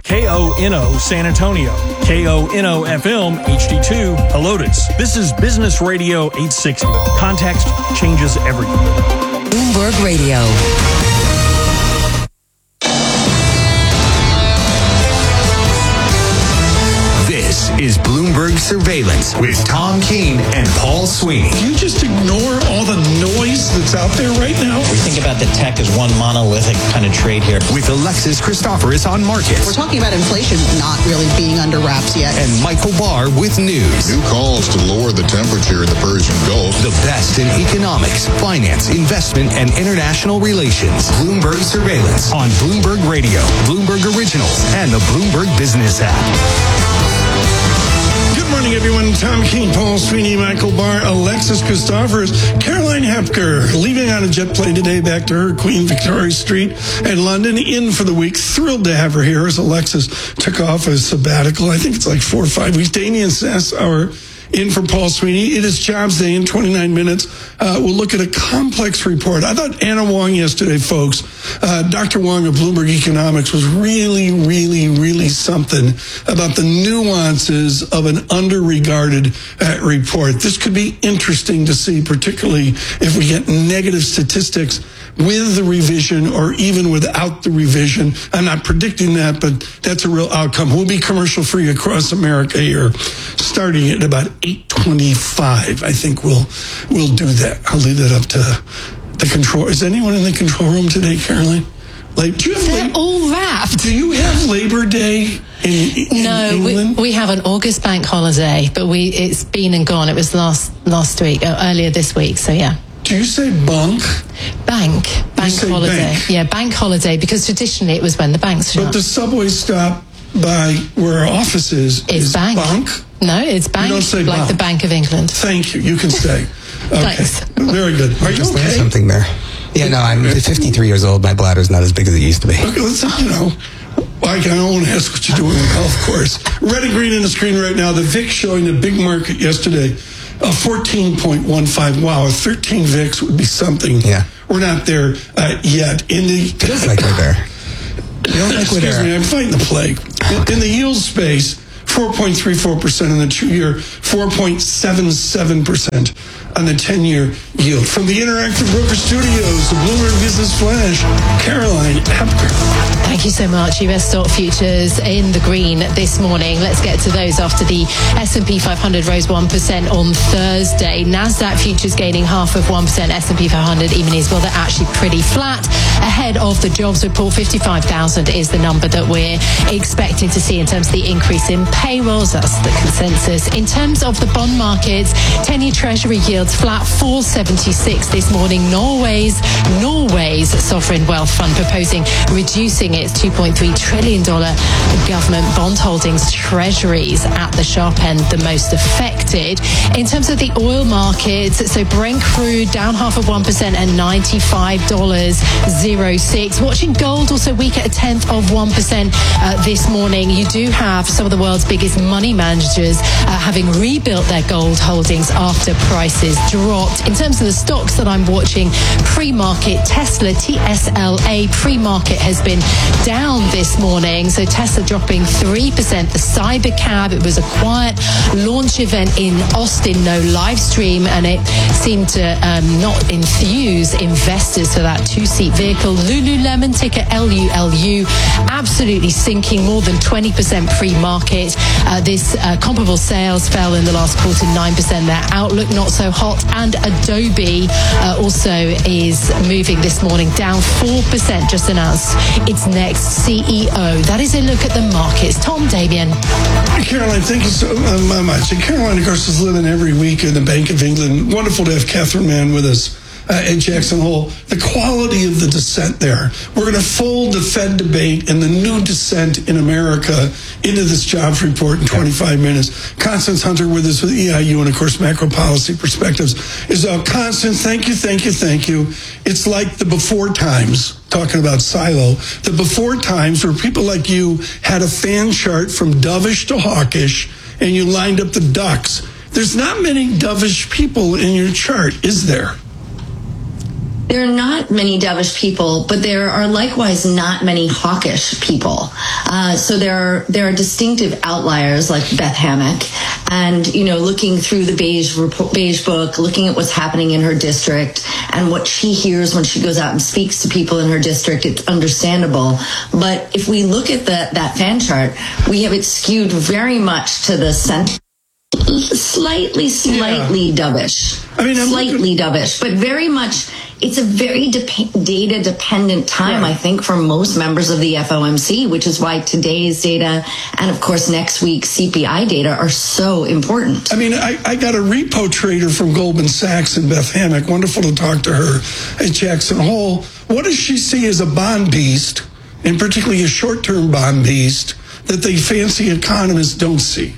KONO San Antonio, KONO FM HD2 Helotes. This is Business Radio 860. Context changes everything. Bloomberg Radio. This is Bloomberg Surveillance with Tom Keene and Paul Sweeney. You just ignore all the noise that's out there right now. We think about the tech as one monolithic kind of trade here. With Alexis Christoforous on markets. We're talking about inflation not really being under wraps yet. And Michael Barr with news. New calls to lower the temperature in the Persian Gulf. The best in economics, finance, investment, and international relations. Bloomberg Surveillance on Bloomberg Radio, Bloomberg Originals, and the Bloomberg Business app. Good morning, everyone. Tom Keene, Paul Sweeney, Michael Barr, Alexis Christoforous, Caroline Hepker, leaving on a jet plane today back to her Queen Victoria Street in London, in for the week. Thrilled to have her here as Alexis took off a sabbatical. I think it's like 4 or 5 weeks. Damian Sassower in for Paul Sweeney. It is Jobs Day in 29 minutes. We'll look at a complex report. I thought Anna Wong yesterday, folks, Dr. Wong of Bloomberg Economics was really something about the nuances of an under-regarded report. This could be interesting to see, particularly if we get negative statistics with the revision or even without the revision. I'm not predicting that, but that's a real outcome. We'll be commercial free across America here, starting at about 8:25. I think we'll do that. I'll leave that up to the control. Is anyone in the control room today, Caroline? Like, do you have They're all wrapped. Do you have Labor Day in England? We have an August bank holiday, but it's been and gone. It was last week, earlier this week. So yeah. Do you say bunk? Bank holiday. Bank. Yeah, bank holiday, because traditionally it was when the banks shut. But the subway stop by where our office is bank. Bunk? No, it's bank. You don't say like bunk. the Bank of England. Thank you. You can stay. Okay. Thanks. Very good. Are you Just okay? something there. Yeah, no, I'm 53 years old. My bladder's not as big as it used to be. Okay, let's, I don't want to ask what you're doing on the golf course. Red and green on the screen right now. The VIX showing the big market yesterday, 14.15. Wow, a 13 VIX would be something. Yeah. We're not there yet. It feels like we're there. Excuse me, I'm fighting the plague. In the yield space, 4.34% on the 2-year, 4.77% on the 10-year yield. From the Interactive Broker Studios, the Bloomberg Business Flash, Caroline Hepker. Thank you so much. US stock futures in the green this morning. Let's get to those after the S&P 500 rose 1% on Thursday. NASDAQ futures gaining 0.5%. S&P 500 even is, well, they're actually pretty flat. Ahead of the jobs report, 55,000 is the number that we're expecting to see in terms of the increase in payrolls. That's the consensus. In terms of the bond markets, 10-year Treasury yields flat, 4.76 this morning. Norway's sovereign wealth fund proposing reducing its $2.3 trillion government bond holdings, treasuries at the sharp end, the most affected. In terms of the oil markets, so Brent crude down 0.5% at $95.06. Watching gold also weak at 0.1% this morning. You do have some of the world's biggest money managers having rebuilt their gold holdings after prices dropped. In terms of the stocks that I'm watching, pre-market, Tesla, TSLA, pre-market has been down this morning. So Tesla dropping 3%. The Cybercab, it was a quiet launch event in Austin, no live stream, and it seemed to not enthuse investors for that two-seat vehicle. Lululemon, ticker LULU, absolutely sinking more than 20% pre-market. This comparable sales fell in the last quarter 9%. Their outlook not so hot. And Adobe also is moving this morning down 4%. Just announced its next CEO. That is a look at the markets. Tom, Damien. Caroline, thank you so much. And Caroline, of course, is living every week in the Bank of England. Wonderful to have Catherine Mann with us at Jackson Hole. The quality of the dissent there. We're going to fold the Fed debate and the new dissent in America into this jobs report in 25 minutes. Constance Hunter with us with EIU and, of course, Macro Policy Perspectives. Constance, thank you. It's like the before times, talking about silo, the before times where people like you had a fan chart from dovish to hawkish and you lined up the ducks. There's not many dovish people in your chart, is there? There are not many dovish people, but there are likewise not many hawkish people. So there are distinctive outliers like Beth Hammack, and looking through the beige book, looking at what's happening in her district and what she hears when she goes out and speaks to people in her district, it's understandable. But if we look at that fan chart, we have it skewed very much to the center. Slightly dovish. Slightly dovish, but very much, it's a very data-dependent time, I think, for most members of the FOMC, which is why today's data and, of course, next week's CPI data are so important. I got a repo trader from Goldman Sachs in Beth Hammack. Wonderful to talk to her at Jackson Hole. What does she see as a bond beast, and particularly a short-term bond beast, that the fancy economists don't see?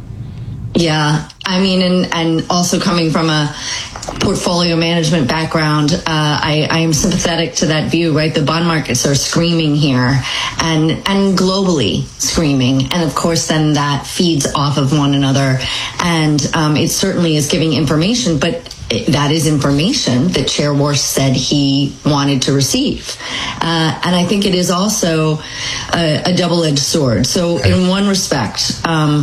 Yeah, and also coming from a portfolio management background, I am sympathetic to that view, right? The bond markets are screaming here and globally screaming. And of course, then that feeds off of one another. And it certainly is giving information, but that is information that Chair Warsh said he wanted to receive. And I think it is also a double-edged sword. So in one respect,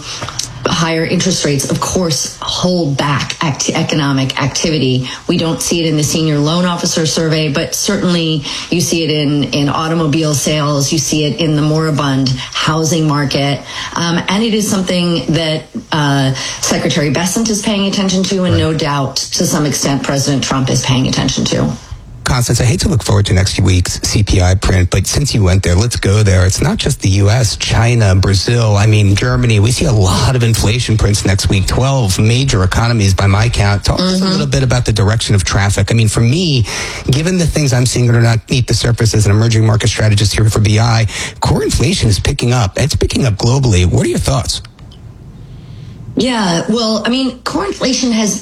higher interest rates, of course, hold back economic activity. We don't see it in the senior loan officer survey, but certainly you see it in automobile sales. You see it in the moribund housing market. And it is something that Secretary Bessent is paying attention to, and no doubt, to some extent, President Trump is paying attention to. Constance, I hate to look forward to next week's CPI print, but since you went there, let's go there. It's not just the U.S., China, Brazil, Germany. We see a lot of inflation prints next week, 12 major economies by my count. Talk to us a little bit about the direction of traffic. For me, given the things I'm seeing that are not beneath the surface as an emerging market strategist here for BI, core inflation is picking up. It's picking up globally. What are your thoughts? Yeah, well, core inflation has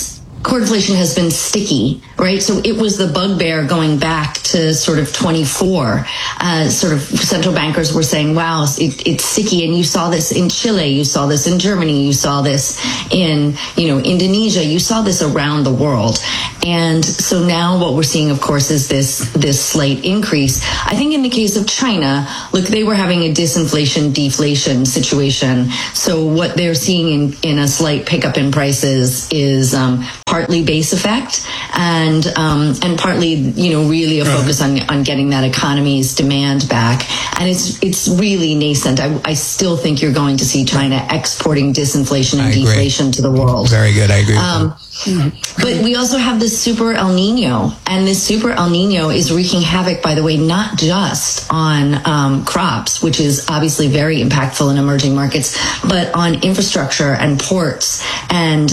been sticky, right? So it was the bugbear going back to sort of 24. Sort of central bankers were saying, wow, it's sticky. And you saw this in Chile, you saw this in Germany, you saw this in, Indonesia, you saw this around the world. And so now what we're seeing, of course, is this slight increase. I think in the case of China, look, they were having a disinflation, deflation situation. So what they're seeing in a slight pickup in prices is partly base effect and partly, really a focus on getting that economy's demand back. And it's really nascent. I still think you're going to see China exporting disinflation and deflation to the world. Very good. I agree. But we also have this super El Nino, and this super El Nino is wreaking havoc, by the way, not just on crops, which is obviously very impactful in emerging markets, but on infrastructure and ports and,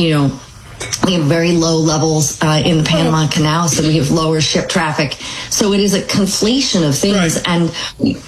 we have very low levels in the Panama Canal, so we have lower ship traffic. So it is a conflation of things. Right. And,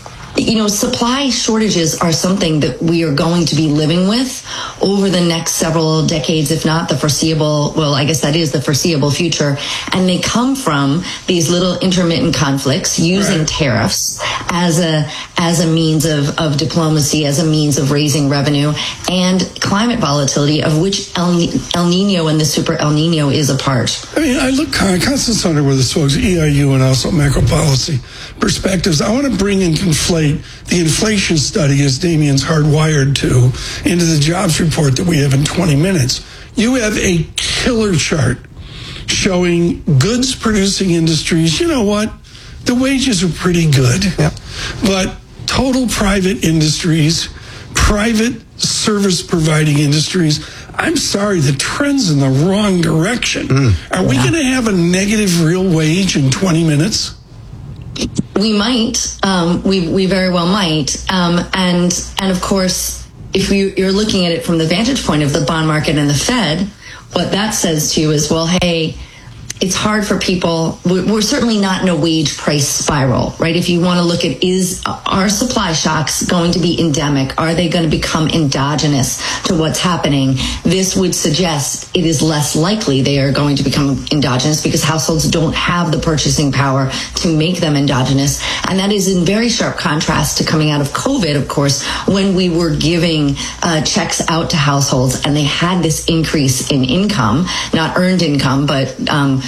supply shortages are something that we are going to be living with over the next several decades, if not the foreseeable, well, I guess that is the foreseeable future. And they come from these little intermittent conflicts using tariffs as a means of diplomacy, as a means of raising revenue, and climate volatility, of which El Nino and the super El Nino is a part. I look, Constance Hunter with us folks, EIU and also macro policy perspectives. I want to bring and conflate the inflation study, as Damien's hardwired to, into the jobs report that we have in 20 minutes. You have a killer chart showing goods producing industries. You know what? The wages are pretty good. Yep. But total private industries, private service providing industries, I'm sorry, the trend's in the wrong direction. Are we going to have a negative real wage in 20 minutes? We might. We very well might. And of course, if you're looking at it from the vantage point of the bond market and the Fed, what that says to you is, well, hey, it's hard for people. We're certainly not in a wage price spiral, right? If you want to look at, are supply shocks going to be endemic? Are they going to become endogenous to what's happening? This would suggest it is less likely they are going to become endogenous because households don't have the purchasing power to make them endogenous. And that is in very sharp contrast to coming out of COVID, of course, when we were giving checks out to households and they had this increase in income, not earned income, but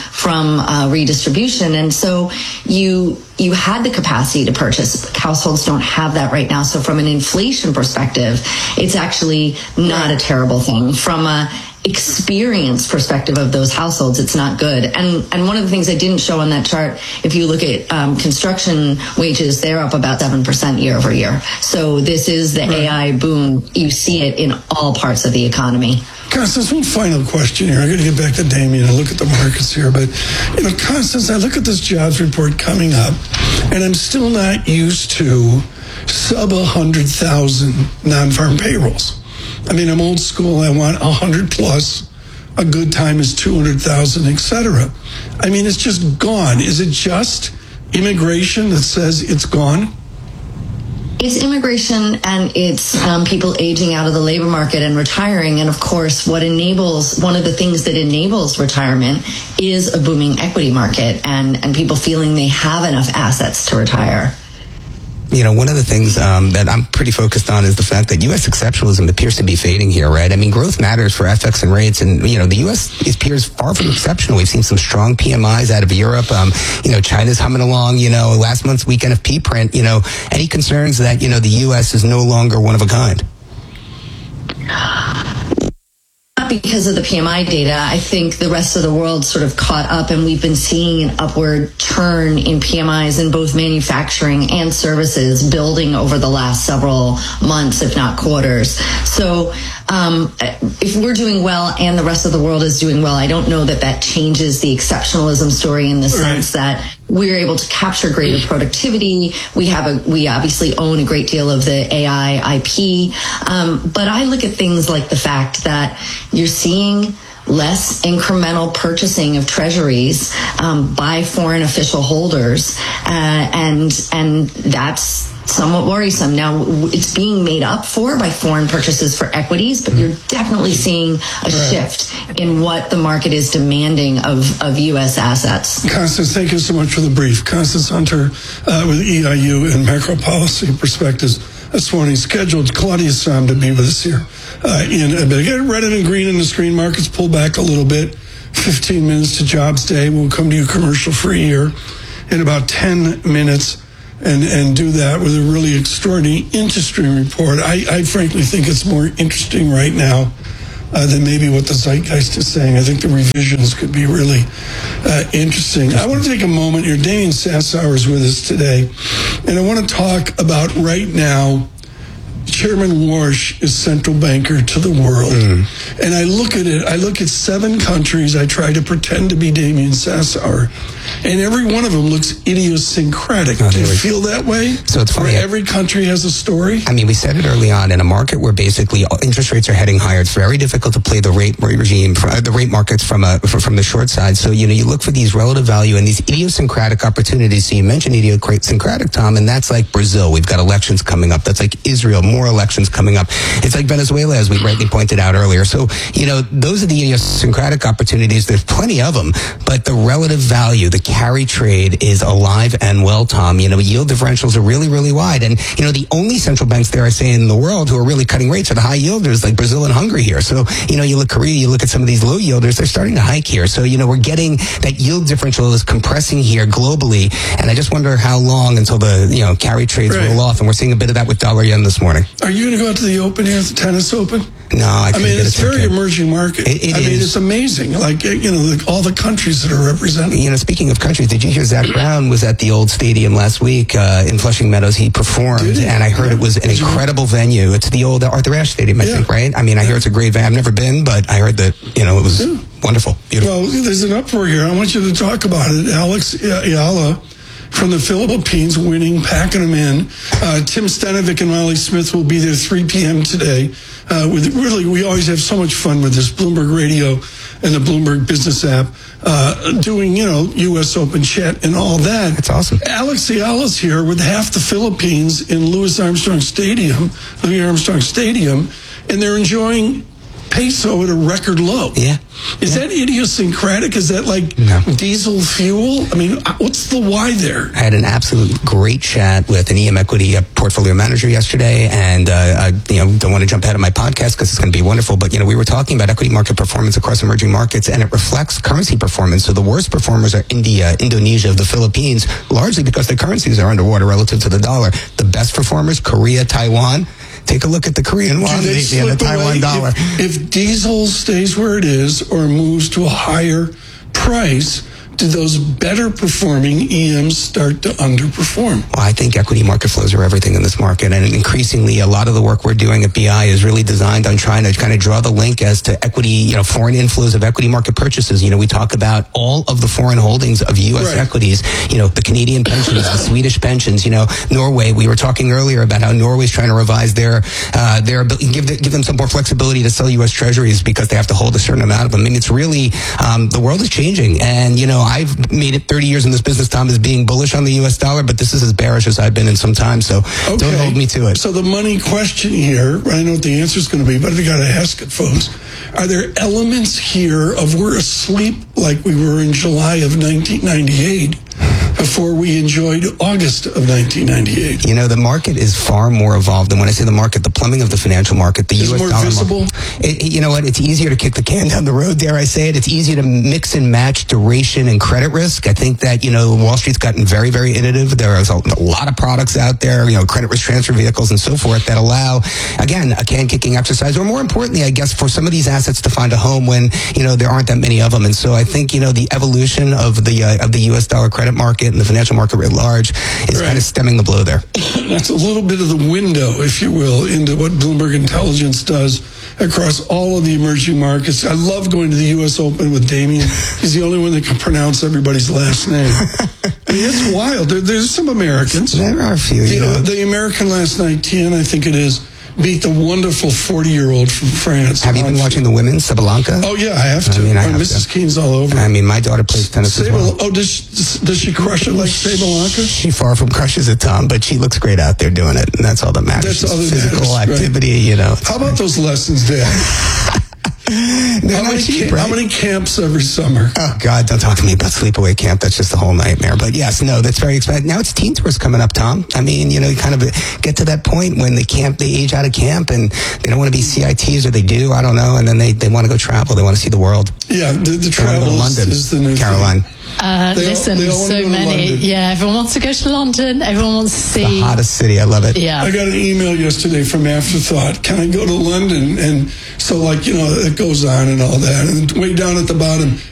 from redistribution. And so you had the capacity to purchase. Households don't have that right now. So from an inflation perspective, it's actually not a terrible thing. From a experience perspective of those households, it's not good. And one of the things I didn't show on that chart, if you look at construction wages, they're up about 7% year over year. So this is the AI boom. You see it in all parts of the economy. Constance, one final question here. I'm going to get back to Damien and look at the markets here. But, Constance, I look at this jobs report coming up, and I'm still not used to sub 100,000 non-farm payrolls. I mean, I'm old school. I want 100 plus. A good time is 200,000, etc. I mean, it's just gone. Is it just immigration that says it's gone? It's immigration, and it's people aging out of the labor market and retiring. And of course, one of the things that enables retirement is a booming equity market and people feeling they have enough assets to retire. One of the things that I'm pretty focused on is the fact that U.S. exceptionalism appears to be fading here, right? I mean, growth matters for FX and rates, and, the U.S. appears far from exceptional. We've seen some strong PMIs out of Europe. China's humming along, last month's week NFP print, any concerns that, the U.S. is no longer one of a kind? Because of the PMI data, I think the rest of the world sort of caught up, and we've been seeing an upward turn in PMIs in both manufacturing and services building over the last several months, if not quarters. So if we're doing well and the rest of the world is doing well, I don't know that changes the exceptionalism story in the sense that we're able to capture greater productivity. We obviously own a great deal of the AI IP. But I look at things like the fact that you're seeing less incremental purchasing of treasuries by foreign official holders, and that's somewhat worrisome. Now, it's being made up for by foreign purchases for equities, but you're definitely seeing a shift in what the market is demanding of U.S. assets. Constance, thank you so much for the brief. Constance Hunter with EIU and Macro Policy Perspectives this morning. Scheduled Claudia Sahm to be with us here in a bit. Get red and green in the screen. Markets pull back a little bit. 15 minutes to Jobs Day. We'll come to you commercial free here in about 10 minutes. And do that with a really extraordinary industry report. I frankly think it's more interesting right now than maybe what the zeitgeist is saying. I think the revisions could be really interesting. I want to take a moment here. Damien Sassower is with us today, and I want to talk about right now. Chairman Warsh is central banker to the world. And I look at it, I look at 7 countries, I try to pretend to be Damien Sassower, and every one of them looks idiosyncratic. Do you feel that way? So it's funny. Where every country has a story? I mean, we said it early on, in a market where basically interest rates are heading higher, it's very difficult to play the rate regime, the rate markets from the short side. So, you look for these relative value and these idiosyncratic opportunities. So you mentioned idiosyncratic, Tom, and that's like Brazil. We've got elections coming up. That's like Israel. More elections coming up. It's like Venezuela, as we rightly pointed out earlier. So, those are the idiosyncratic opportunities. There's plenty of them, but the relative value, the carry trade is alive and well, Tom. Yield differentials are really, really wide. And, the only central banks there, I say, in the world who are really cutting rates are the high yielders like Brazil and Hungary here. So, you look Korea, you look at some of these low yielders, they're starting to hike here. So, we're getting that yield differential is compressing here globally. And I just wonder how long until the, carry trades roll off. And we're seeing a bit of that with dollar yen this morning. Are you going to go out to the Open here, the tennis Open? No, I mean, it's a very emerging market. It is. Mean, it's amazing. Like, all the countries that are represented. Speaking of countries, did you hear Zach Brown was at the old stadium last week in Flushing Meadows? He performed, and I heard it was an incredible venue. It's the old Arthur Ashe Stadium, I think, right? I mean, I hear it's a great venue. I've never been, but I heard that, it was wonderful, beautiful. Well, there's an uproar here. I want you to talk about it. Alex Ayala from the Philippines winning, packing them in. Tim Stanovic and Molly Smith will be there 3 p.m. today. We always have so much fun with this Bloomberg Radio and the Bloomberg Business app, doing, U.S. Open chat and all that. That's awesome. Alex Ayala's here with half the Philippines in Louis Armstrong Stadium, and they're enjoying peso at a record low. Yeah. Is that idiosyncratic? Is that like diesel fuel? I mean, what's the why there? I had an absolute great chat with an EM Equity portfolio manager yesterday, and I don't want to jump ahead of my podcast because it's going to be wonderful, but we were talking about equity market performance across emerging markets, and it reflects currency performance. So the worst performers are India, Indonesia, the Philippines, largely because their currencies are underwater relative to the dollar. The best performers, Korea, Taiwan. Take a look at the Korean won and the Taiwan dollar. If diesel stays where it is or moves to a higher price, do those better performing EMs start to underperform? Well, I think equity market flows are everything in this market. And increasingly, a lot of the work we're doing at BI is really designed on trying to kind of draw the link as to equity, foreign inflows of equity market purchases. We talk about all of the foreign holdings of U.S. equities, the Canadian pensions, the Swedish pensions, Norway. We were talking earlier about how Norway's trying to revise their ability, give them some more flexibility to sell U.S. treasuries because they have to hold a certain amount of them. I mean, it's really, the world is changing. And, I've made it 30 years in this business, Tom, as being bullish on the U.S. dollar, but this is as bearish as I've been in some time, so don't hold me to it. So the money question here, I know what the answer is going to be, but I got to ask it, folks. Are there elements here of we're asleep like we were in July of 1998 before we enjoyed August of 1998? The market is far more evolved. And when I say the market, the plumbing of the financial market, the U.S. dollar visible? You know what? It's easier to kick the can down the road, dare I say it. It's easier to mix and match duration and credit risk. I think that, Wall Street's gotten very, very innovative. There is a lot of products out there, credit risk transfer vehicles and so forth that allow, again, a can-kicking exercise, or more importantly, I guess, for some of these assets to find a home when, there aren't that many of them. And so I think, the evolution of the U.S. dollar credit market and the financial market writ large is kind of stemming the blow there. That's a little bit of the window, if you will, into what Bloomberg Intelligence does across all of the emerging markets. I love going to the U.S. Open with Damien. He's the only one that can pronounce everybody's last name. I mean, it's wild. There's some Americans. There are a few. The American last night, Tien, I think it is, beat the wonderful 40-year-old from France. Have you been watching the women, Sabalenka? Oh, yeah, I have to. Mrs. Keen's all over. I mean, my daughter plays tennis as well. Oh, does she crush it like Sabalenka? She far from crushes it, Tom, but she looks great out there doing it, and that's all that matters. That's all that physical matters, activity, How about those lessons, Dad? How many camps every summer? Oh, God, don't talk to me about sleepaway camp. That's just a whole nightmare. But yes, no, that's very expensive. Now it's teen tours coming up, Tom. I mean, you kind of get to that point when they age out of camp and they don't want to be CITs, or they do, I don't know, and then they want to go travel. They want to see the world. Yeah, the travel is the new Caroline. Listen, so many. Yeah, everyone wants to go to London. Everyone wants to see. The hottest city. I love it. Yeah. I got an email yesterday from Afterthought. Can I go to London? And so, it goes on and all that. And way down at the bottom,